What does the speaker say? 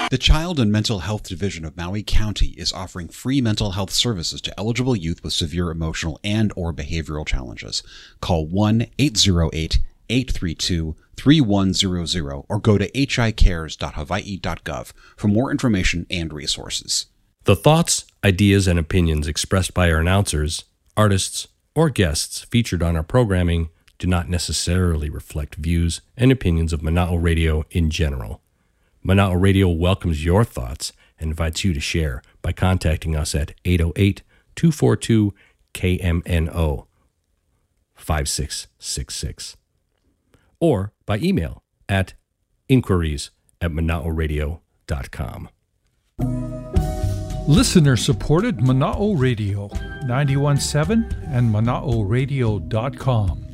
The Child and Mental Health Division of Maui County is offering free mental health services to eligible youth with severe emotional and or behavioral challenges. Call 1-808-832-3100 or go to hicares.hawaii.gov for more information and resources. The thoughts, ideas, and opinions expressed by our announcers, artists, or guests featured on our programming do not necessarily reflect views and opinions of Mana'o Radio in general. Mana'o Radio welcomes your thoughts and invites you to share by contacting us at 808-242-KMNO 5666 or by email at inquiries@manaoradio.com. Listener-supported Mana'o Radio, 91.7 and manaoradio.com.